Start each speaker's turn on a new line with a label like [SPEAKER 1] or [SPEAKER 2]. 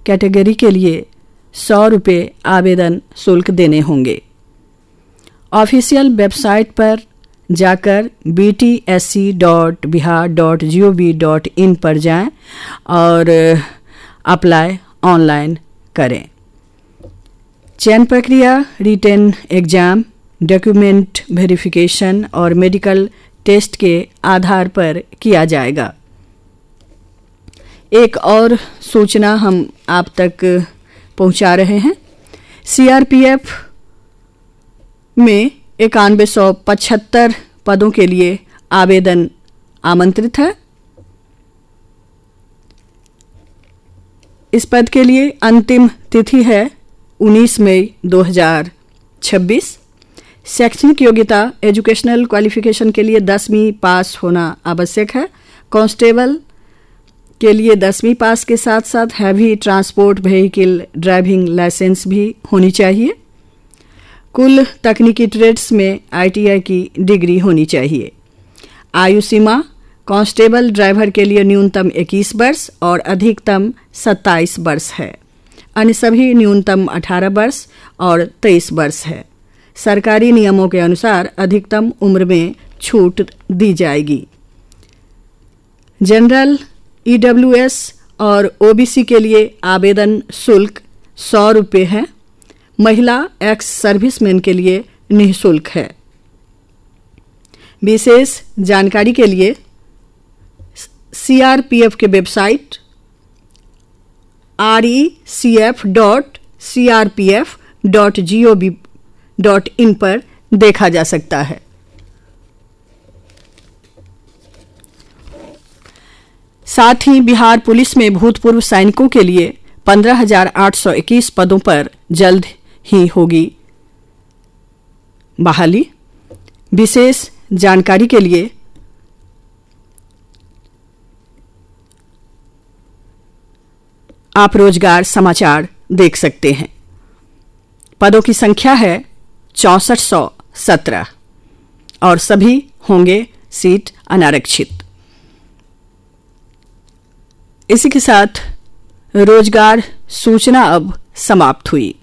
[SPEAKER 1] Category के लिए 100 रुपये आवेदन शुल्क देने होंगे। ऑफिशियल वेबसाइट पर जाकर btsc.bihar.gov.in पर जाएं और अप्लाई ऑनलाइन करें। चयन प्रक्रिया रिटन एग्जाम, डॉक्यूमेंट वेरिफिकेशन और मेडिकल टेस्ट के आधार पर किया जाएगा। एक और सूचना हम आप तक पहुंचा रहे हैं। सीआरपीएफ में 9175 पदों के लिए आवेदन आमंत्रित है। इस पद के लिए अंतिम तिथि है 19 मई 2026। शैक्षणिक योग्यता एजुकेशनल क्वालिफिकेशन के लिए 10वीं पास होना आवश्यक है। कांस्टेबल के लिए 10वीं पास के साथ साथ heavy transport vehicle driving licence भी होनी चाहिए। कुल तकनीकी ट्रेड्स में आईटीआई की डिग्री होनी चाहिए। आयु सीमा कांस्टेबल ड्राइवर के लिए न्यूनतम 21 वर्ष और अधिकतम 27 वर्ष है। अन्य सभी न्यूनतम 18 वर्ष और 23 वर्ष है। सरकारी नियमों के अनुसार अधिकतम उम्र में छूट दी जाएगी। जनरल, ईडब्ल्यूएस और ओबीसी के लिए आवेदन शुल्क 100 रुपये है। महिला एक्स सर्विसमैन के लिए निःशुल्क है। विशेष जानकारी के लिए सीआरपीएफ के वेबसाइट recf.crpf.gov.in पर देखा जा सकता है। साथ ही बिहार पुलिस में भूतपूर्व सैनिकों के लिए 15,821 पदों पर जल्द ही होगी बहाली। विशेष जानकारी के लिए आप रोजगार समाचार देख सकते हैं। पदों की संख्या है 6417 और सभी होंगे सीट अनारक्षित। इसी के साथ रोजगार सूचना अब समाप्त हुई।